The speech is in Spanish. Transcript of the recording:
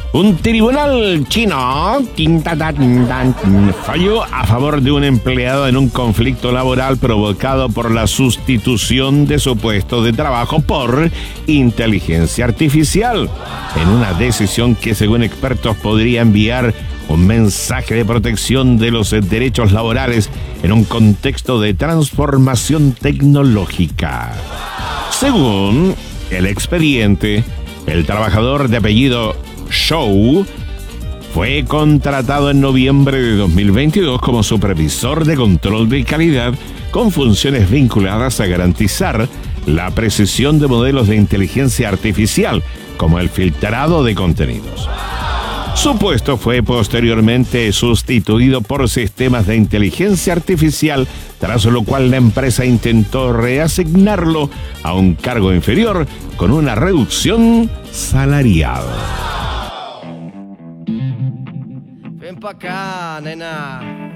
Un tribunal chino falló a favor de un empleado en un conflicto laboral provocado por la sustitución de su puesto de trabajo por inteligencia artificial, en una decisión que, según expertos, podría enviar un mensaje de protección de los derechos laborales en un contexto de transformación tecnológica. Según el expediente, el trabajador de apellido Zhou fue contratado en noviembre de 2022 como supervisor de control de calidad con funciones vinculadas a garantizar la precisión de modelos de inteligencia artificial, como el filtrado de contenidos. Su puesto fue posteriormente sustituido por sistemas de inteligencia artificial, tras lo cual la empresa intentó reasignarlo a un cargo inferior con una reducción salarial. Ven pa' acá, nena.